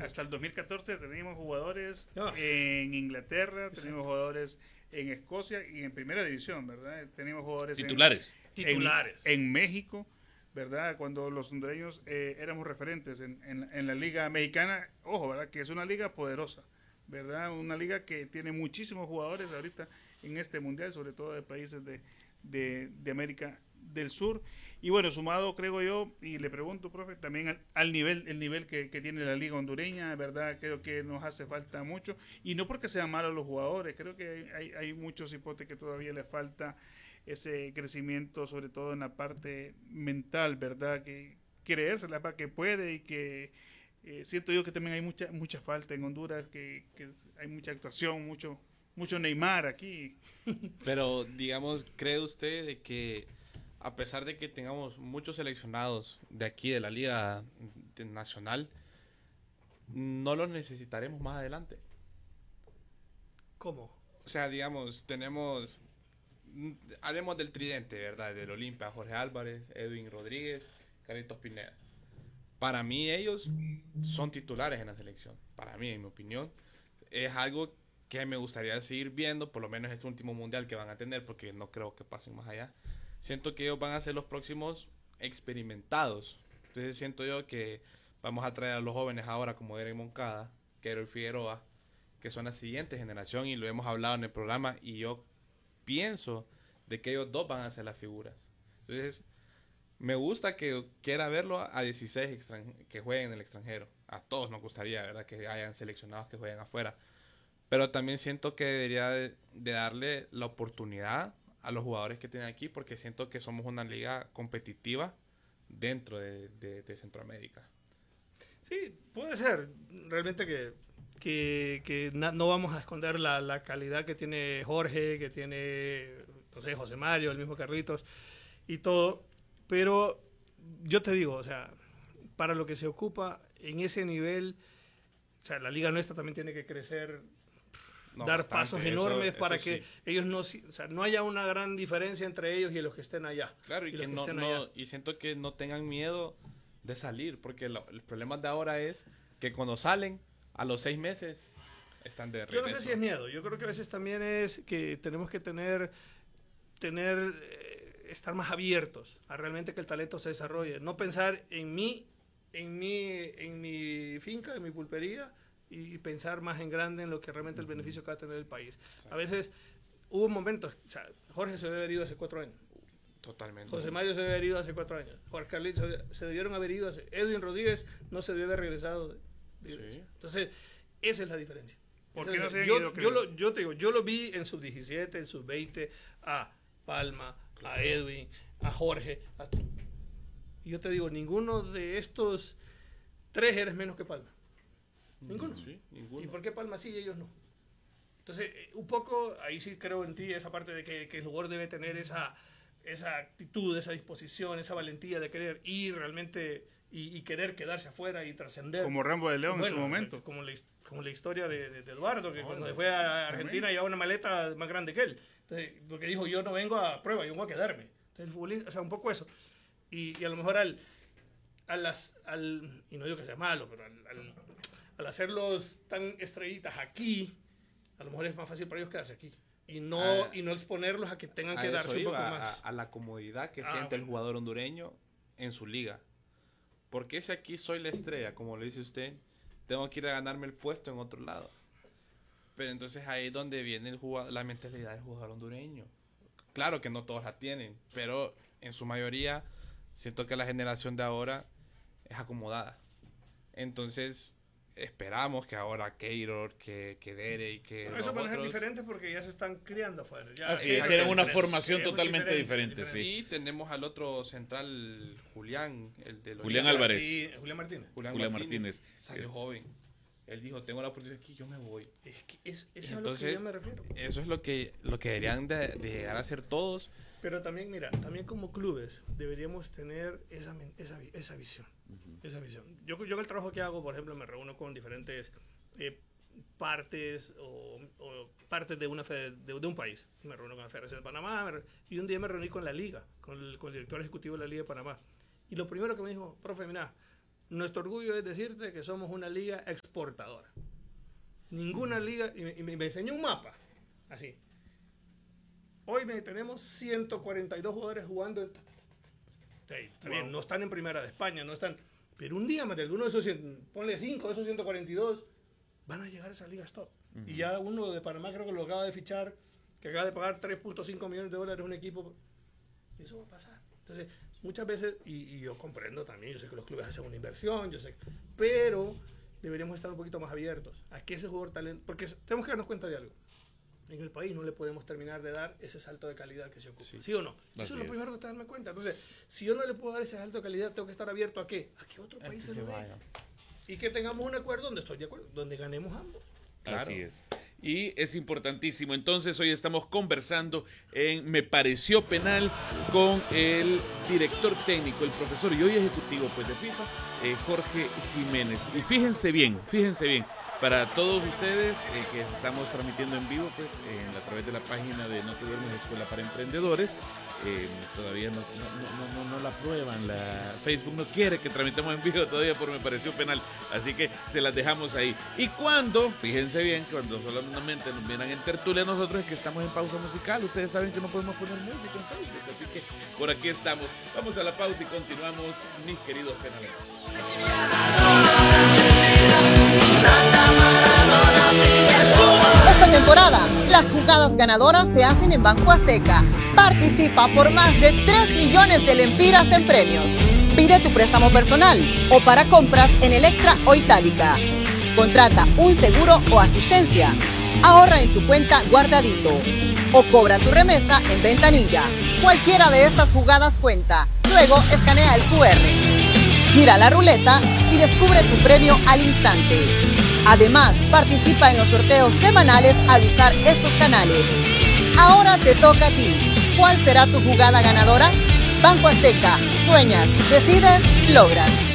hasta el 2014 teníamos jugadores No. en Inglaterra, Exacto. teníamos jugadores en Escocia y en primera división, ¿verdad? Teníamos jugadores Titulares. Titulares. en México, ¿verdad? Cuando los hondureños éramos referentes en la liga mexicana, ojo, ¿verdad? Que es una liga poderosa, ¿verdad? Una liga que tiene muchísimos jugadores ahorita en este mundial, sobre todo de países de América del Sur. Y bueno, sumado, creo yo, y le pregunto, profe, también al nivel, el nivel que tiene la liga hondureña, ¿verdad? Creo que nos hace falta mucho. Y no porque sean malos los jugadores, creo que hay muchos hipotes que todavía les falta ese crecimiento, sobre todo en la parte mental, ¿verdad? Que creérsela para que puede y que siento yo que también hay mucha falta en Honduras, que hay mucha actuación, mucho Neymar aquí. Pero, digamos, ¿cree usted de que a pesar de que tengamos muchos seleccionados de aquí, de la Liga Nacional, no los necesitaremos más adelante? ¿Cómo? O sea, digamos, haremos del tridente, ¿verdad? Del Olimpia, Jorge Álvarez, Edwin Rodríguez, Carlitos Pineda. Para mí ellos son titulares en la selección. Para mí, en mi opinión, es algo que me gustaría seguir viendo, por lo menos este último mundial que van a tener, porque no creo que pasen más allá. Siento que ellos van a ser los próximos experimentados. Entonces siento yo que vamos a traer a los jóvenes ahora como Derek Moncada, Keroy Figueroa, que son la siguiente generación y lo hemos hablado en el programa y yo pienso de que ellos dos van a ser las figuras. Entonces me gusta que quiera verlo a 16 que jueguen en el extranjero. A todos nos gustaría, ¿verdad? Que hayan seleccionados que jueguen afuera. Pero también siento que debería de darle la oportunidad a los jugadores que tienen aquí porque siento que somos una liga competitiva dentro de Centroamérica. Sí, puede ser. Realmente que no vamos a esconder la calidad que tiene Jorge, que tiene, no sé, José Mario, el mismo Carlitos y todo. Pero yo te digo, o sea, para lo que se ocupa en ese nivel, o sea, la liga nuestra también tiene que crecer, dar bastante, pasos enormes eso para que sí. ellos no, o sea, no haya una gran diferencia entre ellos y los que estén allá. Claro, y que y siento que no tengan miedo de salir, porque el problema de ahora es que cuando salen, a los 6 meses, están de regreso. Yo no sé si es miedo, yo creo que a veces también es que tenemos que estar más abiertos a realmente que el talento se desarrolle, no pensar en mi finca, en mi pulpería, y pensar más en grande en lo que realmente el beneficio que va a tener el país. A veces hubo momentos, o sea, Jorge se debe haber ido hace 4 años. Totalmente. José Mario se debe haber ido hace 4 años. Jorge Carlitos se debieron haber ido hace... Edwin Rodríguez no se debe haber regresado. Sí. Entonces, esa es la diferencia. ¿Por qué no se han ido, yo te digo, yo lo vi en sub-17, en sub-20, a Palma, a Edwin, a Jorge. Y yo te digo, ninguno de estos 3 eres menos que Palma. Ninguno. Sí, ninguno. ¿Y por qué Palma sí y ellos no? Entonces, un poco, ahí sí creo en ti, esa parte de que el jugador debe tener esa actitud, esa disposición, esa valentía de querer ir realmente y querer quedarse afuera y trascender. Como Rambo de León en su Bueno, momento. como la historia de Eduardo, que cuando se fue a Argentina llevaba una maleta más grande que él. Entonces, porque dijo, yo no vengo a prueba, yo vengo a quedarme. Entonces, el futbolista, o sea, un poco eso. Y a lo mejor y no digo que sea malo, pero al hacerlos tan estrellitas aquí, a lo mejor es más fácil para ellos quedarse aquí. Y no exponerlos a que tengan que darse un poco más. A la comodidad que siente el jugador hondureño en su liga. Porque si aquí soy la estrella, como lo dice usted, tengo que ir a ganarme el puesto en otro lado. Pero entonces ahí es donde viene la mentalidad del jugador hondureño. Claro que no todos la tienen, pero en su mayoría siento que la generación de ahora es acomodada. Entonces esperamos que ahora Keylor, que Dere y que Pero los eso manejar otros... diferente porque ya se están criando afuera. Así es, tienen una formación totalmente diferente, sí. Y tenemos al otro central, Julián, el de los... Julián Álvarez. Y Julián Martínez. Julián Martínez. Salió joven. Él dijo, tengo la oportunidad aquí, yo me voy. Es que eso es a lo Entonces, que yo me refiero. eso es lo que deberían de llegar a hacer todos. Pero también, mira, también como clubes deberíamos tener esa visión. Esa visión. Yo en el trabajo que hago, por ejemplo, me reúno con diferentes partes o partes de un país. Me reúno con la Federación de Panamá y un día me reuní con la Liga, con el director ejecutivo de la Liga de Panamá. Y lo primero que me dijo, profe, mira, nuestro orgullo es decirte que somos una liga exportadora. Ninguna liga, y me enseñó un mapa, así. Hoy tenemos 142 jugadores jugando en... Está bien, no están en primera de España, no están... Pero un día, de alguno de esos, ponle 5 de esos 142, van a llegar a esa liga top. Y ya uno de Panamá creo que lo acaba de fichar, que acaba de pagar $3.5 millones a un equipo. Eso va a pasar. Entonces, muchas veces, y yo comprendo también, yo sé que los clubes hacen una inversión, yo sé, pero deberíamos estar un poquito más abiertos a que ese jugador talento, porque tenemos que darnos cuenta de algo. En el país no le podemos terminar de dar ese salto de calidad que se ocupa. ¿Sí o no? Eso es lo primero que te darme cuenta. Entonces, si yo no le puedo dar ese salto de calidad, tengo que estar abierto ¿a qué? A que otro país se lo dé. Y que tengamos un acuerdo donde estoy de acuerdo, donde ganemos ambos. Claro. Así es. Y es importantísimo. Entonces, hoy estamos conversando en Me Pareció Penal con el director técnico, el profesor y hoy ejecutivo pues, de FIFA, Jorge Jiménez. Y fíjense bien, para todos ustedes que estamos transmitiendo en vivo, pues a través de la página de No Te Duermes Escuela para Emprendedores, todavía no la aprueban, Facebook no quiere que tramitemos en vivo todavía por Me Pareció Penal, así que se las dejamos ahí. Y fíjense bien, cuando solamente nos miran en tertulia nosotros es que estamos en pausa musical, ustedes saben que no podemos poner música en Facebook, así que por aquí estamos. Vamos a la pausa y continuamos, mis queridos penaleros. Esta temporada, las jugadas ganadoras se hacen en Banco Azteca. Participa por más de 3 millones de lempiras en premios. Pide tu préstamo personal o para compras en Electra o Itálica. Contrata un seguro o asistencia. Ahorra en tu cuenta guardadito. O cobra tu remesa en ventanilla. Cualquiera de estas jugadas cuenta. Luego escanea el QR. Gira la ruleta y descubre tu premio al instante. Además, participa en los sorteos semanales al usar estos canales. Ahora te toca a ti. ¿Cuál será tu jugada ganadora? Banco Azteca. Sueñas, decides, logras.